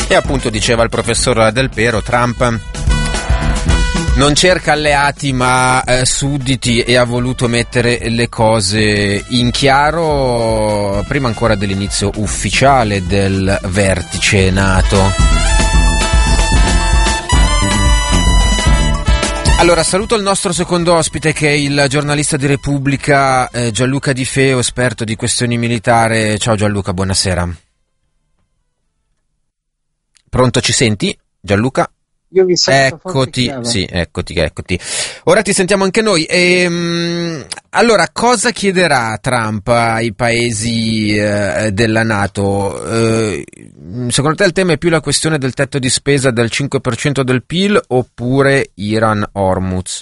E appunto diceva il professor Del Pero, Trump non cerca alleati ma sudditi, e ha voluto mettere le cose in chiaro prima ancora dell'inizio ufficiale del vertice NATO. Allora, saluto il nostro secondo ospite, che è il giornalista di Repubblica Gianluca Di Feo, esperto di questioni militari. Ciao Gianluca, buonasera. Pronto, ci senti? Gianluca? Io vi sento. Eccoti, sì, eccoti. Ora ti sentiamo anche noi. Allora, cosa chiederà Trump ai paesi della NATO? Secondo te il tema è più la questione del tetto di spesa del 5% del PIL oppure Iran-Hormuz?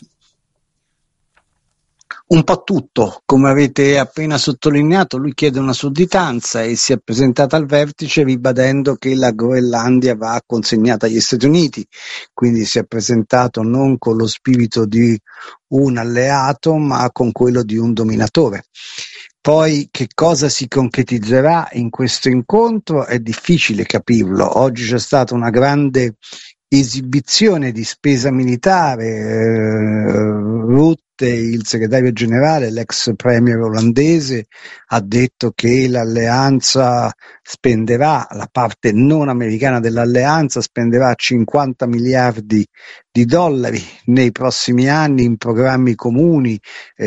Un po' tutto, come avete appena sottolineato. Lui chiede una sudditanza e si è presentato al vertice ribadendo che la Groenlandia va consegnata agli Stati Uniti, quindi si è presentato non con lo spirito di un alleato ma con quello di un dominatore. Poi che cosa si concretizzerà in questo incontro è difficile capirlo. Oggi c'è stata una grande esibizione di spesa militare. Rutte, il segretario generale, l'ex premier olandese, ha detto che l'alleanza spenderà, la parte non americana dell'alleanza spenderà 50 miliardi di dollari nei prossimi anni in programmi comuni,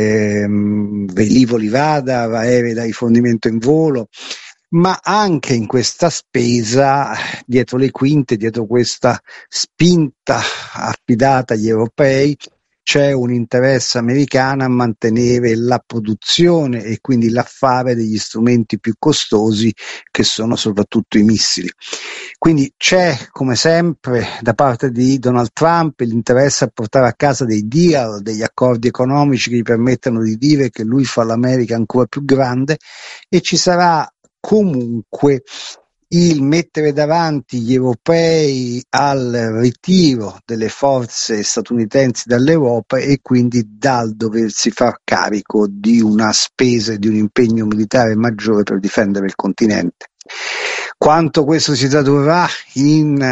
velivoli radar, aerei da rifornimento in volo. Ma anche in questa spesa, dietro le quinte, dietro questa spinta affidata agli europei, c'è un interesse americano a mantenere la produzione e quindi l'affare degli strumenti più costosi, che sono soprattutto i missili. Quindi c'è, come sempre, da parte di Donald Trump l'interesse a portare a casa dei deal, degli accordi economici che gli permettano di dire che lui fa l'America ancora più grande, e ci sarà comunque il mettere davanti gli europei al ritiro delle forze statunitensi dall'Europa e quindi dal doversi far carico di una spesa e di un impegno militare maggiore per difendere il continente. Quanto questo si tradurrà in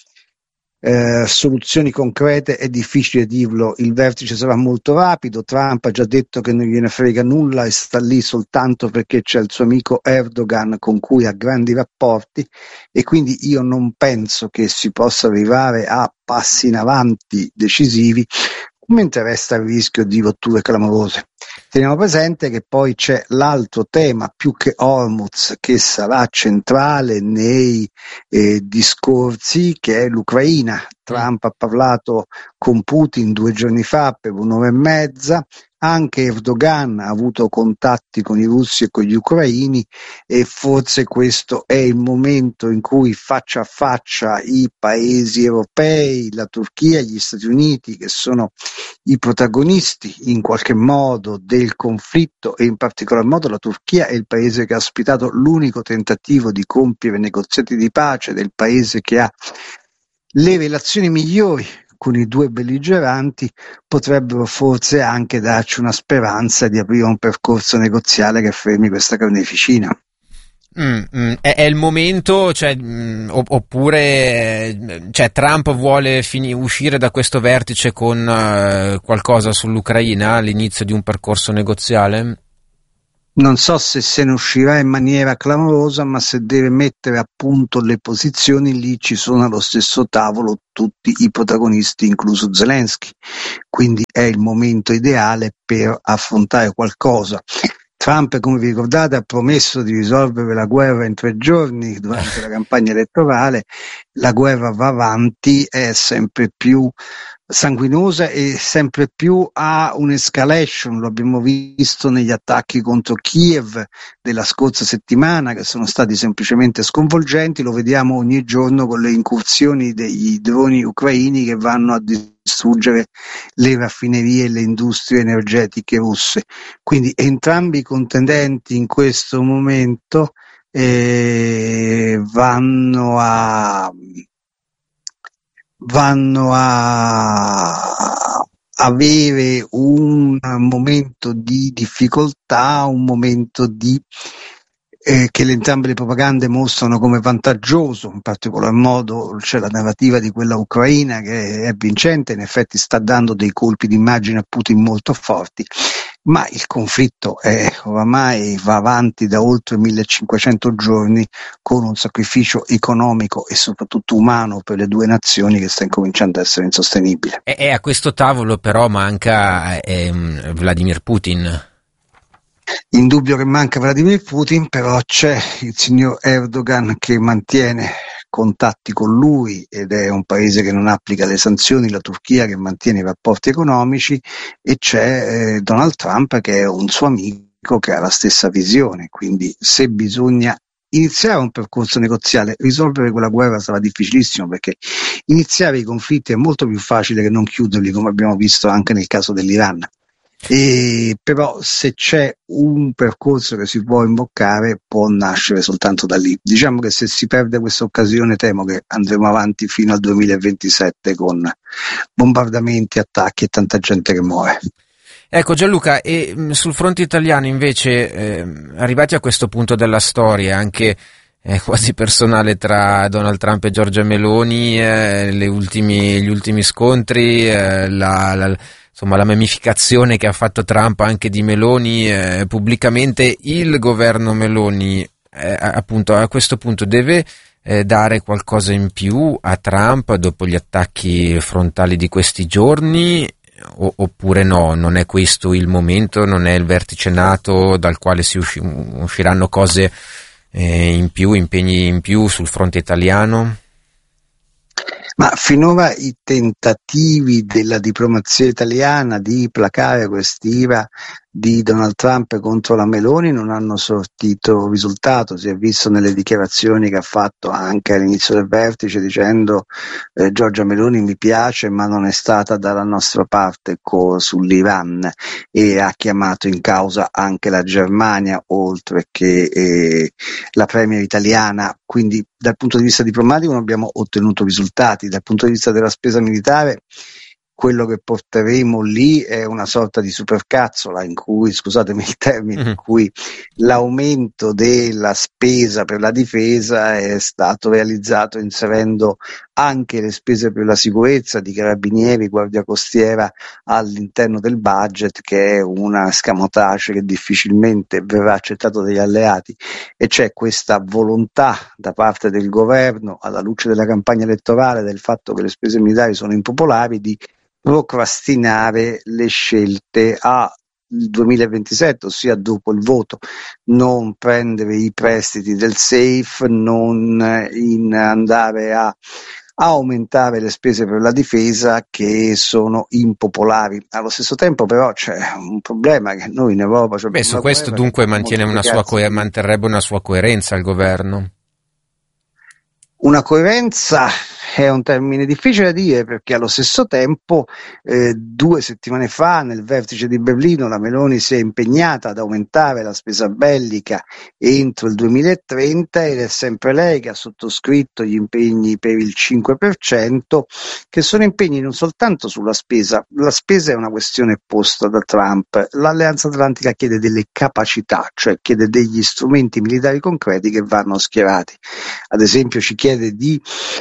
soluzioni concrete è difficile dirlo. Il vertice sarà molto rapido. Trump ha già detto che non gliene frega nulla e sta lì soltanto perché c'è il suo amico Erdogan con cui ha grandi rapporti, e quindi io non penso che si possa arrivare a passi in avanti decisivi, mentre resta il rischio di rotture clamorose. Teniamo presente che poi c'è l'altro tema, più che Hormuz, che sarà centrale nei discorsi, che è l'Ucraina. Trump ha parlato con Putin 2 giorni fa per 1 ora e mezza. Anche Erdogan ha avuto contatti con i russi e con gli ucraini, e forse questo è il momento in cui faccia a faccia i paesi europei, la Turchia, gli Stati Uniti, che sono i protagonisti in qualche modo del conflitto, e in particolar modo la Turchia è il paese che ha ospitato l'unico tentativo di compiere negoziati di pace, del paese che ha le relazioni migliori con i 2 belligeranti, potrebbero forse anche darci una speranza di aprire un percorso negoziale che fermi questa carneficina. È il momento, oppure Trump vuole uscire da questo vertice con qualcosa sull'Ucraina, all'inizio di un percorso negoziale? Non so se ne uscirà in maniera clamorosa, ma se deve mettere a punto le posizioni, lì ci sono allo stesso tavolo tutti i protagonisti, incluso Zelensky. Quindi è il momento ideale per affrontare qualcosa. Trump, come vi ricordate, ha promesso di risolvere la guerra in 3 giorni durante la campagna elettorale. La guerra va avanti, è sempre più sanguinosa e sempre più ha un'escalation. Lo abbiamo visto negli attacchi contro Kiev della scorsa settimana, che sono stati semplicemente sconvolgenti. Lo vediamo ogni giorno con le incursioni degli droni ucraini che vanno a distruggere le raffinerie e le industrie energetiche russe. Quindi entrambi i contendenti in questo momento vanno a avere un momento di difficoltà, un momento di che entrambe le propagande mostrano come vantaggioso. In particolar modo c'è la narrativa di quella ucraina che è vincente, in effetti sta dando dei colpi d'immagine a Putin molto forti, ma il conflitto oramai va avanti da oltre 1500 giorni con un sacrificio economico e soprattutto umano per le due nazioni che sta incominciando ad essere insostenibile. E a questo tavolo però manca Vladimir Putin. Indubbio che manca Vladimir Putin, però c'è il signor Erdogan che mantiene contatti con lui ed è un paese che non applica le sanzioni, la Turchia che mantiene i rapporti economici, e c'è Donald Trump che è un suo amico che ha la stessa visione. Quindi se bisogna iniziare un percorso negoziale, risolvere quella guerra sarà difficilissimo, perché iniziare i conflitti è molto più facile che non chiuderli, come abbiamo visto anche nel caso dell'Iran. Però se c'è un percorso che si può imboccare può nascere soltanto da lì. Diciamo che se si perde questa occasione temo che andremo avanti fino al 2027 con bombardamenti, attacchi e tanta gente che muore. Ecco Gianluca, e sul fronte italiano invece, arrivati a questo punto della storia, anche quasi personale, tra Donald Trump e Giorgia Meloni, gli ultimi scontri, insomma la memificazione che ha fatto Trump anche di Meloni pubblicamente, il governo Meloni appunto a questo punto deve dare qualcosa in più a Trump dopo gli attacchi frontali di questi giorni, oppure no, non è questo il momento, non è il vertice NATO dal quale usciranno cose in più, impegni in più sul fronte italiano? Ma finora i tentativi della diplomazia italiana di placare quest'ira di Donald Trump contro la Meloni non hanno sortito risultato. Si è visto nelle dichiarazioni che ha fatto anche all'inizio del vertice dicendo Giorgia Meloni mi piace ma non è stata dalla nostra parte sull'Iran, e ha chiamato in causa anche la Germania oltre che la premier italiana. Quindi dal punto di vista diplomatico non abbiamo ottenuto risultati. Dal punto di vista della spesa militare, quello che porteremo lì è una sorta di supercazzola in cui, scusatemi il termine, in cui l'aumento della spesa per la difesa è stato realizzato inserendo anche le spese per la sicurezza di carabinieri, guardia costiera all'interno del budget, che è una escamotage che difficilmente verrà accettato dagli alleati, e c'è questa volontà da parte del governo, alla luce della campagna elettorale, del fatto che le spese militari sono impopolari, di procrastinare le scelte al 2027, ossia dopo il voto, non prendere i prestiti del SAFE, non andare a aumentare le spese per la difesa che sono impopolari. Allo stesso tempo però c'è un problema, che noi in Europa su questo dunque manterrebbe una sua coerenza il governo. Una coerenza è un termine difficile da dire, perché allo stesso tempo 2 settimane fa nel vertice di Berlino la Meloni si è impegnata ad aumentare la spesa bellica entro il 2030 ed è sempre lei che ha sottoscritto gli impegni per il 5%, che sono impegni non soltanto sulla spesa. La spesa è una questione posta da Trump. L'Alleanza Atlantica chiede delle capacità, cioè chiede degli strumenti militari concreti che vanno schierati. Ad esempio ci chiede di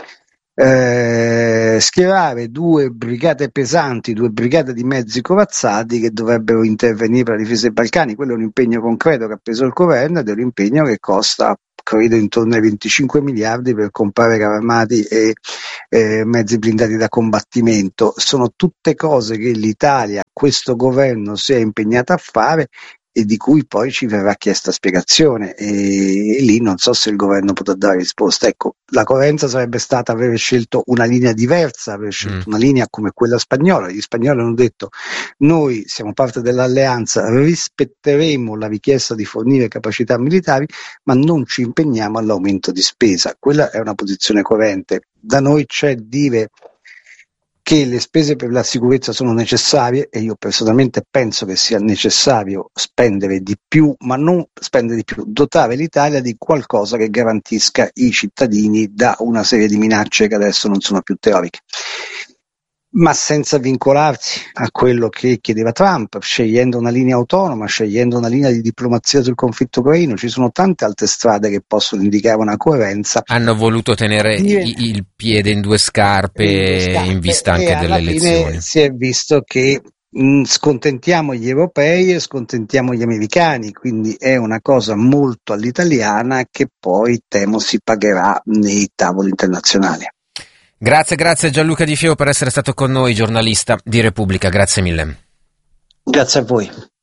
schierare 2 brigate pesanti, 2 brigate di mezzi corazzati che dovrebbero intervenire per la difesa dei Balcani. Quello è un impegno concreto che ha preso il governo ed è un impegno che costa credo intorno ai 25 miliardi per comprare carri armati e mezzi blindati da combattimento. Sono tutte cose che l'Italia, questo governo, si è impegnata a fare e di cui poi ci verrà chiesta spiegazione, e lì non so se il governo potrà dare risposta. Ecco, la coerenza sarebbe stata aver scelto una linea diversa, aver scelto una linea come quella spagnola. Gli spagnoli hanno detto: noi siamo parte dell'alleanza, rispetteremo la richiesta di fornire capacità militari, ma non ci impegniamo all'aumento di spesa. Quella è una posizione coerente. Da noi c'è dire che le spese per la sicurezza sono necessarie, e io personalmente penso che sia necessario spendere di più, ma non spendere di più, dotare l'Italia di qualcosa che garantisca i cittadini da una serie di minacce che adesso non sono più teoriche. ma senza vincolarsi a quello che chiedeva Trump, scegliendo una linea autonoma, scegliendo una linea di diplomazia sul conflitto ucraino. Ci sono tante altre strade che possono indicare una coerenza. Hanno voluto tenere il piede in due scarpe in vista anche delle elezioni. Si è visto che scontentiamo gli europei e scontentiamo gli americani, quindi è una cosa molto all'italiana che poi temo si pagherà nei tavoli internazionali. Grazie Gianluca Di Fieo per essere stato con noi, giornalista di Repubblica, grazie mille. Grazie a voi.